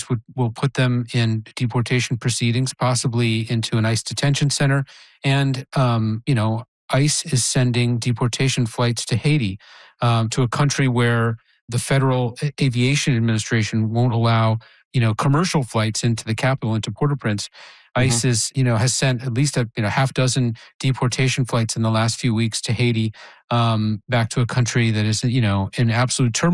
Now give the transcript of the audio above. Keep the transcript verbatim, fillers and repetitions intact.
authorities would, will put them in deportation proceedings, possibly into an ICE detention center. And, um, you know, ICE is sending deportation flights to Haiti, um, to a country where the Federal Aviation Administration won't allow, you know, commercial flights into the capital, into Port-au-Prince. Mm-hmm. ICE is, you know, has sent at least a you know half dozen deportation flights in the last few weeks to Haiti, um, back to a country that is, you know, in absolute turmoil.